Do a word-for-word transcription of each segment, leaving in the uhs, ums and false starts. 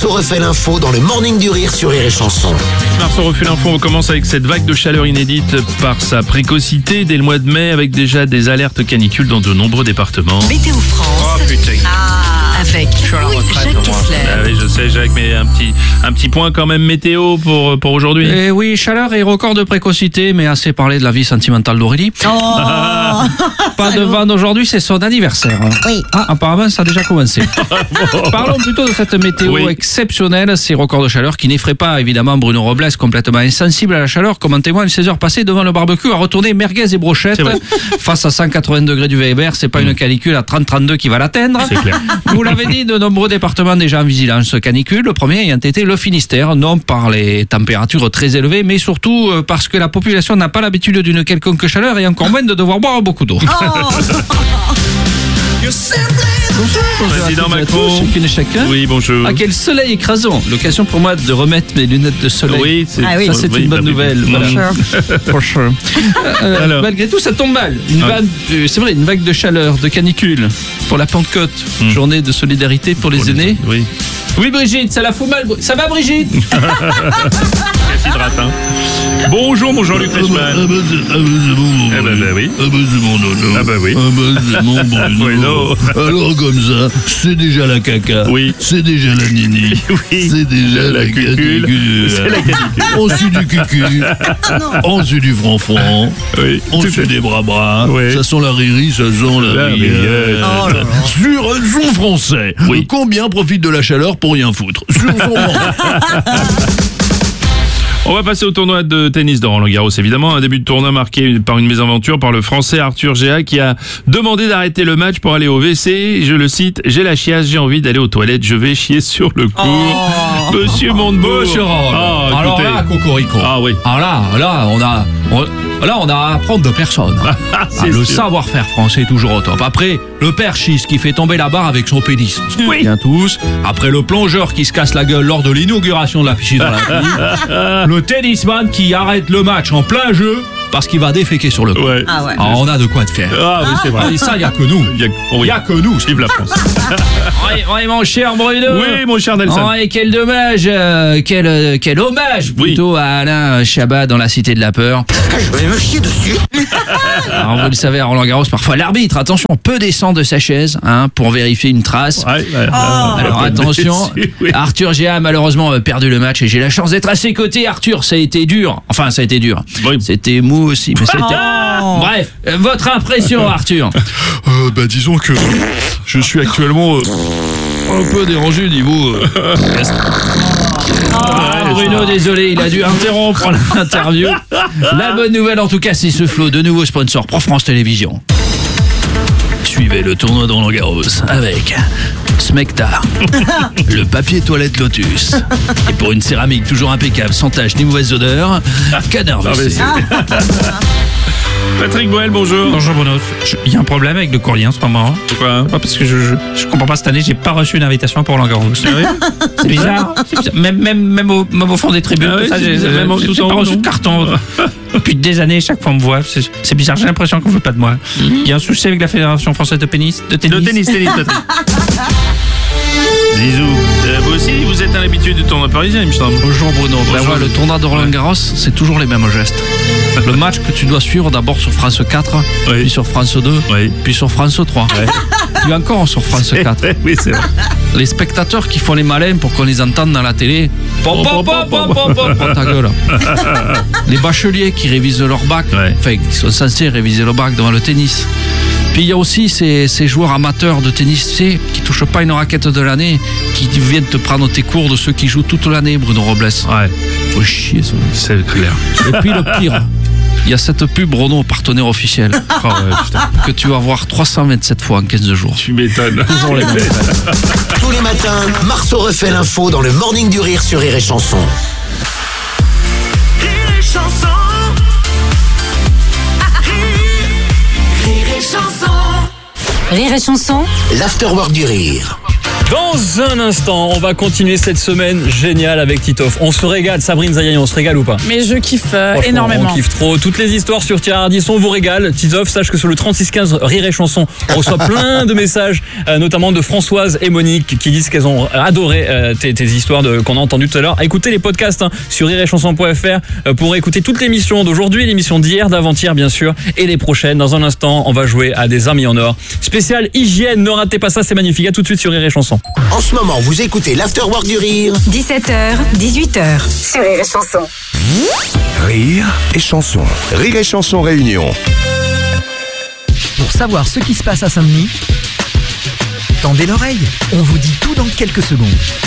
Marceau refait l'info dans le Morning du Rire sur Rire et Chanson. Marceau refait l'info, on commence avec cette vague de chaleur inédite par sa précocité dès le mois de mai avec déjà des alertes canicules dans de nombreux départements. Météo France. Oh putain. Ah, avec Je suis à la retraite, Jacques moi. Kessler. Ah oui, je sais, Jacques, mais un petit, un petit point quand même météo pour, pour aujourd'hui. Eh oui, chaleur et record de précocité, mais assez parlé de la vie sentimentale d'Aurélie. Oh. Pas de vanne aujourd'hui, c'est son anniversaire. Oui. Ah, apparemment, ça a déjà commencé. Parlons plutôt de cette météo Oui. exceptionnelle, ces records de chaleur qui n'effraient pas évidemment Bruno Robles, complètement insensible à la chaleur, comme en témoigne ces heures passées devant le barbecue à retourner merguez et brochettes. C'est vrai. Face à cent quatre-vingts degrés du Weber, c'est pas une canicule à trente trente-deux qui va l'atteindre. C'est clair. Vous l'avez dit, de nombreux départements déjà en vigilance canicule. Le premier ayant été le Finistère, non par les températures très élevées, mais surtout euh, parce que la population n'a pas l'habitude d'une quelconque chaleur et encore moins de devoir boire beaucoup d'eau. Président à toutes et à Macron. tous, chacune et chacun. Oui, bonjour. Ah, quel soleil écrasant. L'occasion pour moi de remettre mes lunettes de soleil. Oui, c'est, Ah oui. Ça, c'est oui, une bonne bah, nouvelle. oui. Voilà. For sure. Euh, Alors. Malgré tout, ça tombe mal. Une Ah. vague, euh, c'est vrai, une vague de chaleur, de canicule pour la Pentecôte. Mm. Journée de solidarité pour les Pour aînés. Oui. Oui, Brigitte, ça la fout mal. Ça va, Brigitte? Hydrate, hein. Bonjour, mon Jean-Luc Reichmann. Ah bah c'est ah bah c'est bon, mon Ah bah, Bruno. bah oui. Ah bah c'est mon nono. Ah bah oui. Ah bah c'est mon Bruno. Bruno. Alors comme ça, c'est déjà la caca. Oui. C'est déjà la nini. Oui. C'est déjà La la, cucule. canicule. C'est la canicule. On suit du cucu. On suit du franc-franc. Oui. On Tout suit à- des bras-bras. Oui. Ça sent la riri, ça sent la, La rillette. rillette. Oh là là. Sur un son français, Oui. combien profite de la chaleur pour rien foutre? Sur son On va passer au tournoi de tennis de Roland-Garros, évidemment. Un début de tournoi marqué par une mésaventure par le Français Arthur Géa qui a demandé d'arrêter le match pour aller au W C. Je le cite, j'ai la chiasse, j'ai envie d'aller aux toilettes, je vais chier sur le court. Monsieur Montebourg. Monsieur Roll. Ah, Alors écoutez. là, Cocorico. Ah oui. Alors là, là, on a, on- là, on a à apprendre de personne. Ah, Ah, c'est le sûr. savoir-faire français est toujours au top. Après, le perchiste qui fait tomber la barre avec son pédisme. Oui. Bien tous. Après, le plongeur qui se casse la gueule lors de l'inauguration de la piscine olympique. Le tennisman qui arrête le match en plein jeu parce qu'il va déféquer sur le court. Ouais. Ah ouais. Ah, on a de quoi de faire. Ah oui, c'est vrai. Et ça, il n'y a que nous. Il y a, Il oui. n'y a que nous. Vive la France. Oui, oui, mon cher Bruno. Oui, mon cher Nelson. Oh, et quel dommage, euh, quel, euh, quel hommage Oui. plutôt à Alain Chabat dans la Cité de la Peur. Je vais me chier dessus. Alors, vous le savez, à Roland-Garros, parfois l'arbitre, attention, peut descendre de sa chaise hein, pour vérifier une trace. Ouais, ouais, Alors ouais, attention, déçu, oui. Arthur Géa a malheureusement euh, perdu le match et j'ai la chance d'être à ses côtés. Arthur, ça a été dur. Enfin, ça a été dur. Oui. C'était mou aussi, mais c'était... Bref, euh, votre impression, Arthur? Euh, bah disons que je suis actuellement euh, un peu dérangé au niveau euh, Ah, Bruno, désolé, il a dû interrompre l'interview. La bonne nouvelle, en tout cas, c'est ce flot de nouveaux sponsors pour France Télévisions. Suivez le tournoi de Roland-Garros avec Smecta, le papier toilette Lotus, et pour une céramique toujours impeccable, sans tache ni mauvaise odeur, Canard Ah, mais W C. c'est- Patrick Boel, bonjour. Bonjour Bruno, Je- il y a un problème avec le courrier en ce moment. Pourquoi? Pas parce que je, je, je comprends pas, cette année, j'ai pas reçu d'invitation pour Roland Garros. C'est bizarre. C'est bizarre. Même, même, même, au, même au fond des tribunes, Ah ouais, tout ça, c'est j'ai bizarre, même en j'ai- tout j'ai en pas haut, reçu non de carton. Depuis des années, chaque fois on me voit. C'est c'est bizarre, j'ai l'impression qu'on veut pas de moi. Il y a un souci avec la Fédération Française de Tennis. De tennis. De tennis, tennis, Patrick. Zizou, euh, vous aussi, vous êtes un habitué du tournoi parisien, il me semble. Bonjour Bruno. Ben Bonjour. ouais, le tournoi de Roland-Garros, c'est toujours les mêmes gestes. Le match que tu dois suivre d'abord sur France quatre, Oui. puis sur France deux, Oui. puis sur France trois, puis encore sur France quatre. Oui, c'est vrai. Les spectateurs qui font les malins pour qu'on les entende dans la télé. Pom, pom, pom, pom, pom, pom, pom, ta gueule. Les bacheliers qui révisent leur bac, Ouais. enfin, qui sont censés réviser leur bac devant le tennis. Puis il y a aussi ces, ces joueurs amateurs de tennis, tu sais, qui touchent pas une raquette de l'année, qui viennent te prendre tes cours de ceux qui jouent toute l'année, Bruno Robles. Ouais, Faut chier, ça. c'est clair. Et puis le pire, il y a cette pub Renault, partenaire officiel, Oh, ouais, putain. que tu vas voir trois cent vingt-sept fois en quinze jours. Tu m'étonnes. Toujours les mêmes. Tous les matins, Marceau refait l'info dans le Morning du Rire sur Rire et Chanson. Rire et chanson. Rire et chanson. Rire et chanson. L'afterwork du rire. Dans un instant, on va continuer cette semaine géniale avec Titoff. On se régale, Sabrine Zayani, on se régale ou pas? Mais je kiffe euh, Franchement, énormément. On kiffe trop. Toutes les histoires sur Thierry Ardisson vous régalent. Titoff, sache que sur le trente-six quinze Rire et Chanson, on reçoit plein de messages, euh, notamment de Françoise et Monique, qui disent qu'elles ont adoré euh, tes, tes histoires de, qu'on a entendues tout à l'heure. Écoutez les podcasts hein, sur rire et chanson point f r euh, pour écouter toute l'émission d'aujourd'hui, l'émission d'hier, d'avant-hier bien sûr, et les prochaines. Dans un instant, on va jouer à des amis en or. Spécial hygiène, ne ratez pas ça, c'est magnifique. À tout de suite sur Rire et Chanson. En ce moment, vous écoutez l'Afterwork du Rire dix-sept heures, dix-huit heures sur Rire et Chanson. Rire et Chanson. Rire et Chanson Réunion. Pour savoir ce qui se passe à Saint-Denis, tendez l'oreille, on vous dit tout dans quelques secondes.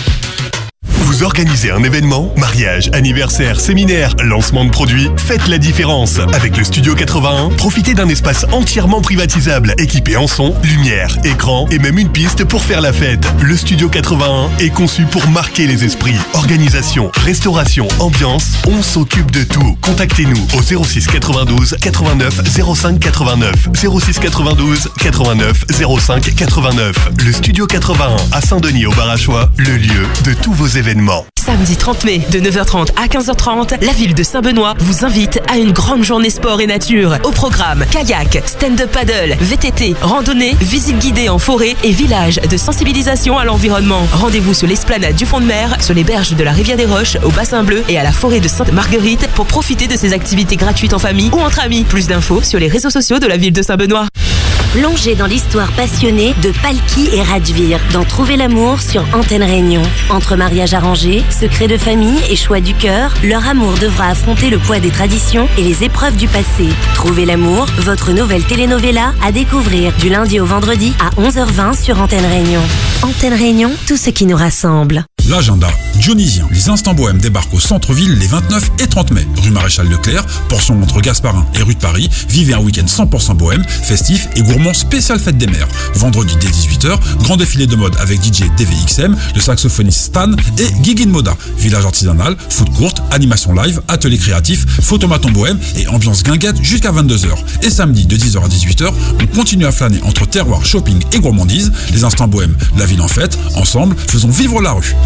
Vous organisez un événement, mariage, anniversaire, séminaire, lancement de produits, faites la différence. Avec le Studio quatre-vingt-un, profitez d'un espace entièrement privatisable, équipé en son, lumière, écran et même une piste pour faire la fête. Le Studio quatre-vingt-un est conçu pour marquer les esprits. Organisation, restauration, ambiance, on s'occupe de tout. Contactez-nous au zéro six quatre-vingt-douze quatre-vingt-neuf zéro cinq quatre-vingt-neuf. zéro six quatre-vingt-douze quatre-vingt-neuf zéro cinq quatre-vingt-neuf. Le Studio quatre-vingt-un à Saint-Denis au Barachois, le lieu de tous vos événements. Samedi trente mai, de neuf heures trente à quinze heures trente, la ville de Saint-Benoît vous invite à une grande journée sport et nature. Au programme, kayak, stand-up paddle, V T T, randonnée, visite guidée en forêt et village de sensibilisation à l'environnement. Rendez-vous sur l'esplanade du Fond de Mer, sur les berges de la Rivière des Roches, au Bassin Bleu et à la forêt de Sainte-Marguerite pour profiter de ces activités gratuites en famille ou entre amis. Plus d'infos sur les réseaux sociaux de la ville de Saint-Benoît. Plongez dans l'histoire passionnée de Palki et Radjvir dans Trouver l'amour sur Antenne Réunion. Entre mariage arrangé, secrets de famille et choix du cœur, leur amour devra affronter le poids des traditions et les épreuves du passé. Trouver l'amour, votre nouvelle telenovela à découvrir du lundi au vendredi à onze heures vingt sur Antenne Réunion. Antenne Réunion, tout ce qui nous rassemble. L'agenda dionysien. Les Instants Bohèmes débarquent au centre-ville les vingt-neuf et trente mai. Rue Maréchal Leclerc, portion entre Gasparin et rue de Paris. Vivez un week-end cent pour cent bohème, festif et gourmand spécial fête des mères. Vendredi dès dix-huit heures, grand défilé de mode avec D J D V X M, le saxophoniste Stan et Guigui Moda. Village artisanal, food courte, animation live, atelier créatif, photomaton bohème et ambiance guinguette jusqu'à vingt-deux heures. Et samedi de dix heures à dix-huit heures, on continue à flâner entre terroir, shopping et gourmandise. Les Instants Bohèmes, la ville en fête. Ensemble, faisons vivre la rue.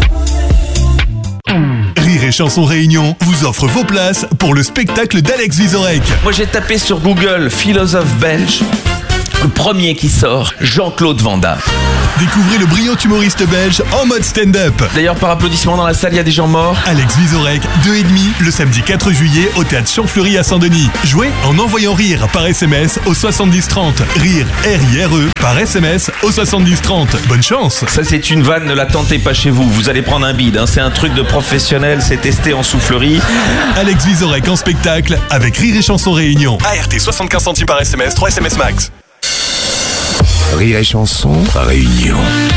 Rire et Chanson Réunion vous offre vos places pour le spectacle d'Alex Vizorek. Moi j'ai tapé sur Google philosophe belge. Le premier qui sort, Jean-Claude Van Damme. Découvrez le brillant humoriste belge en mode stand-up. D'ailleurs, par applaudissement dans la salle, il y a des gens morts. Alex Vizorek, deux et demi, le samedi quatre juillet au théâtre Champfleury à Saint-Denis. Jouez en envoyant rire par S M S au soixante-dix trente. Rire, R I R E, par S M S au soixante-dix trente. Bonne chance. Ça, c'est une vanne, ne la tentez pas chez vous. Vous allez prendre un bide. Hein. C'est un truc de professionnel, c'est testé en soufflerie. Alex Vizorek en spectacle avec Rire et Chanson Réunion. A R T soixante-quinze centimes par S M S, trois S M S max. Rire et Chanson Réunion.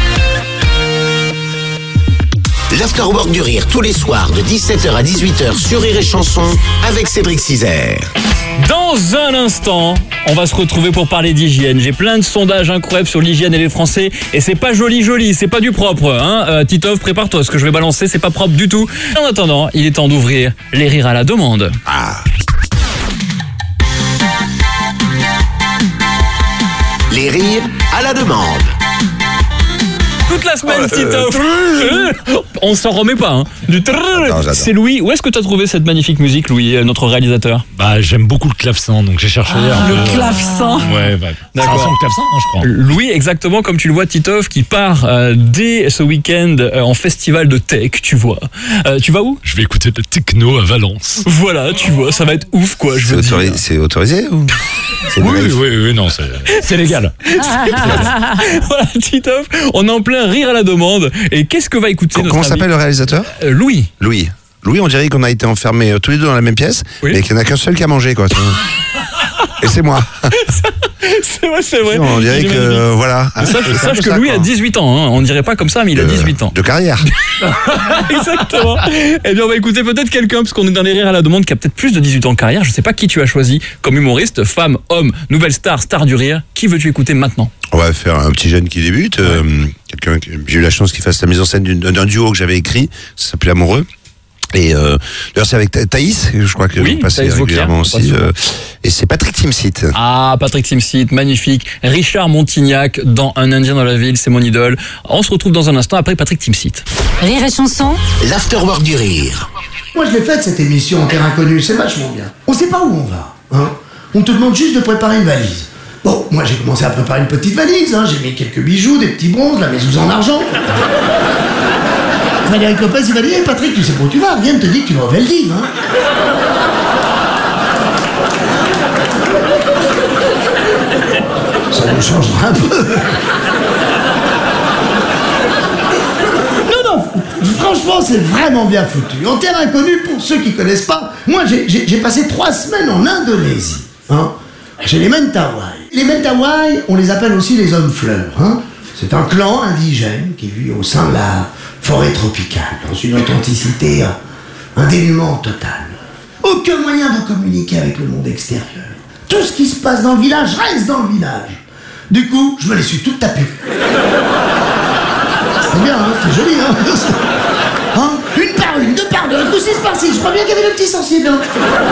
L'Afterwork du Rire tous les soirs de dix-sept heures à dix-huit heures sur Rire et Chanson avec Cédric Cizer. Dans un instant, on va se retrouver pour parler d'hygiène. J'ai plein de sondages incroyables sur l'hygiène et les Français et c'est pas joli joli, c'est pas du propre. Hein euh, Titoff, prépare-toi, ce que je vais balancer, c'est pas propre du tout. En attendant, il est temps d'ouvrir les rires à la demande. Ah. Les rires à la demande. Toute la semaine, Titoff. On s'en remet pas, hein. Du trrr. C'est Louis. Où est-ce que tu as trouvé cette magnifique musique, Louis, notre réalisateur? Bah, j'aime beaucoup le clavecin, donc j'ai cherché ah, un le peu. clavecin. Ouais, bah, c'est un son de clavecin, hein, je crois. Louis, exactement comme tu le vois, Titoff, qui part euh, dès ce week-end euh, en festival de tech, tu vois. Euh, tu vas où? Je vais écouter de techno à Valence. Voilà, tu vois, ça va être ouf, quoi. Je veux c'est, autori- dire. c'est autorisé ou c'est oui, oui, oui, oui, non, c'est, c'est légal. Voilà, Titoff, on est en plein rire à la demande. Et qu'est-ce que va écouter notre Comment ami s'appelle le réalisateur? euh, Louis. Louis. Louis, on dirait qu'on a été enfermés tous les deux dans la même pièce, oui. Et qu'il n'y en a qu'un seul qui a mangé, quoi. Et c'est moi. C'est vrai, c'est vrai. On dirait que, euh, voilà. Sache, sache que ça, Louis quoi. a dix-huit ans, hein. On dirait pas comme ça, mais il de, a dix-huit ans. De carrière. Exactement. Eh bien, on va écouter peut-être quelqu'un, parce qu'on est dans les rires à la demande, qui a peut-être plus de dix-huit ans de carrière. Je sais pas qui tu as choisi comme humoriste, femme, homme, nouvelle star, star du rire. Qui veux-tu écouter maintenant? On va faire un petit jeune qui débute. Ouais. Euh, quelqu'un, j'ai eu la chance qu'il fasse la mise en scène d'une, d'un duo que j'avais écrit. Ça s'appelait Amoureux. Et euh, d'ailleurs, c'est avec Tha- Thaïs, je crois que Oui, vous passez Thaïs régulièrement Vauquier, aussi. pas souvent. euh, et c'est Patrick Timsit. Ah, Patrick Timsit, magnifique. Richard Montignac dans Un Indien dans la ville, c'est mon idole. On se retrouve dans un instant après Patrick Timsit. Rire et chanson, L'afterwork du rire. Moi, je l'ai faite, cette émission en terre inconnue, c'est vachement bien. On sait pas où on va, hein. On te demande juste de préparer une valise. Bon, moi, j'ai commencé à préparer une petite valise, hein. J'ai mis quelques bijoux, des petits bronzes, la maison en argent. Frédéric Lopez, il va dire, hey, Patrick, tu sais pas où tu vas, rien ne te dit que tu vas au Veldiv, hein. Ça nous changera un peu. Non, non, franchement, c'est vraiment bien foutu. En terre inconnue, pour ceux qui connaissent pas, moi, j'ai- j'ai j'ai passé trois semaines en Indonésie, hein, chez les Mentawai. Les Mentawai, on les appelle aussi les hommes fleurs, hein. C'est un clan indigène qui vit au sein de la forêt tropicale, dans une authenticité, un, un dénuement total. Aucun moyen de communiquer avec le monde extérieur. Tout ce qui se passe dans le village reste dans le village. Du coup, je me les suis toutes tapées. C'était bien, hein, c'était joli, hein. Hein, une par une, deux par deux, un coup six par six. Je crois bien qu'il y avait le petit sensible, hein.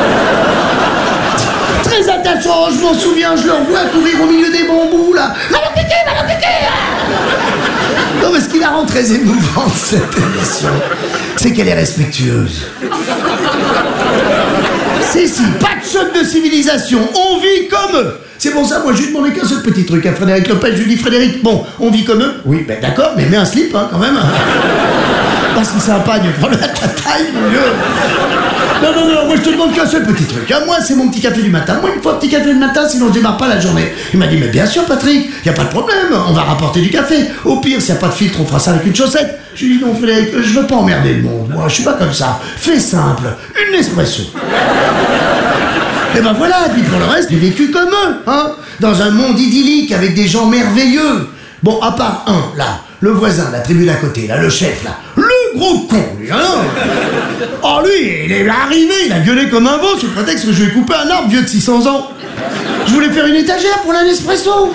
Très attachant, je m'en souviens, je le revois courir au milieu des bambous, là. Allons piquer, allons piquer. Non, mais ce qui la rend très émouvante, cette émission, c'est qu'elle est respectueuse. C'est si, pas de choc de civilisation, on vit comme eux. C'est pour ça, moi, je lui demandais qu'un seul petit truc à Frédéric Lopez. Je lui dis, Frédéric, bon, on vit comme eux. Oui, ben d'accord, mais mets un slip, hein, quand même. Parce que ça va pas, prends-le à ta taille, mon vieux. Non, non, non, moi, je te demande qu'un seul petit truc. Hein. Moi, c'est mon petit café du matin. Moi, il me faut un petit café le matin, sinon je démarre pas la journée. Il m'a dit, mais bien sûr, Patrick, y a pas de problème, on va rapporter du café. Au pire, s'il y a pas de filtre, on fera ça avec une chaussette. Je lui dis, non, Frédéric, je veux pas emmerder le monde. Moi, je suis pas comme ça. Fais simple, une espresso. Et ben voilà, et puis pour le reste, j'ai vécu comme eux, hein, dans un monde idyllique avec des gens merveilleux. Bon, à part un, là, le voisin, la tribu d'à côté, là, le chef, là, le gros con, lui, hein. Oh, lui, il est arrivé, il a gueulé comme un veau sous prétexte que je lui ai coupé un arbre vieux de six cents ans. Je voulais faire une étagère pour la Nespresso.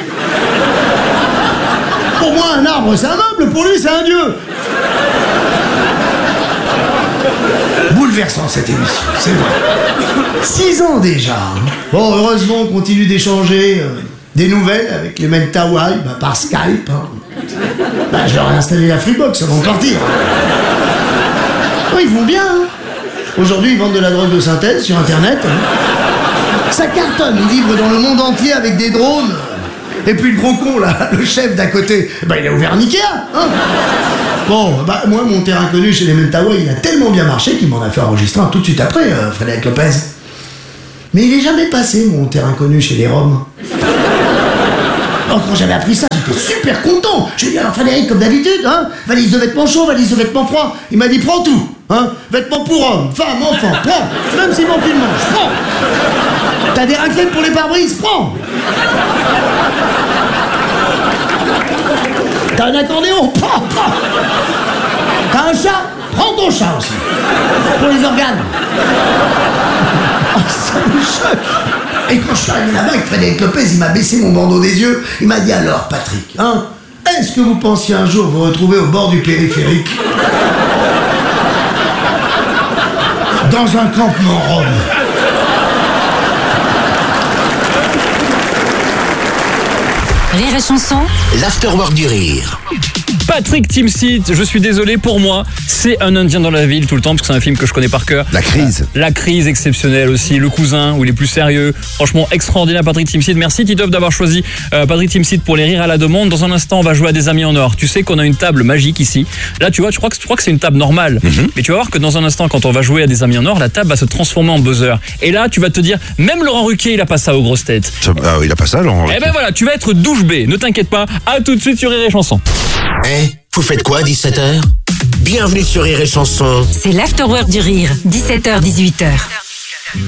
Pour moi, un arbre, c'est un meuble, pour lui, c'est un dieu. Bouleversant cette émission, c'est vrai. Six ans déjà. Hein. Bon, heureusement, on continue d'échanger euh, des nouvelles avec les Mentawai, bah, par Skype. Hein. Bah, je leur ai installé la Freebox avant de partir. Oui, ils vont bien. Hein. Aujourd'hui, ils vendent de la drogue de synthèse sur Internet. Hein. Ça cartonne, ils livrent dans le monde entier avec des drones. Et puis le gros con, là, le chef d'à côté, bah, il a ouvert un Ikea. Hein. Bon, bah, moi, mon terrain inconnu chez les Mentawai, il a tellement bien marché qu'il m'en a fait enregistrer un tout de suite après, euh, Frédéric Lopez. Mais il est jamais passé, mon terrain inconnu chez les Roms. Oh, quand j'avais appris ça, j'étais super content. J'ai dit, alors Frédéric, comme d'habitude, hein, valise de vêtements chauds, valise de vêtements froids. Il m'a dit, prends tout, hein, vêtements pour hommes, femmes, enfants, prends. Même s'il manque une manche, prends. T'as des raclettes pour les pare-brises, prends. T'as un accordéon, prends, prends. T'as un chat, prends ton chat aussi. Pour les organes. Oh, ça me choque. Et quand je suis arrivé là-bas avec Frédéric Lopez, il m'a baissé mon bandeau des yeux. Il m'a dit, alors Patrick, hein, est-ce que vous pensiez un jour vous retrouver au bord du périphérique dans un campement rome? Rire et chanson, L'afterwork du rire. Patrick Timsit, je suis désolé pour moi, c'est Un Indien dans la ville tout le temps parce que c'est un film que je connais par cœur. La crise. La crise exceptionnelle aussi, Le Cousin où il est plus sérieux. Franchement extraordinaire Patrick Timsit. Merci Titoff d'avoir choisi euh, Patrick Timsit pour les rires à la demande. Dans un instant on va jouer à des amis en or. Tu sais qu'on a une table magique ici. Là tu vois, tu crois que, tu crois que c'est une table normale. Mm-hmm. Mais tu vas voir que dans un instant quand on va jouer à des amis en or, la table va se transformer en buzzer. Et là tu vas te dire, même Laurent Ruquier il a pas ça aux grosses têtes. Ça, ah, il a pas ça Laurent Ruquier. Eh ben voilà, tu vas être douche B. Ne t'inquiète pas, à tout de suite sur Rire et Chanson. Eh, vous faites quoi à dix-sept heures? Bienvenue sur Rire et Chanson. c'est l'afterwork du rire, dix-sept heures dix-huit heures.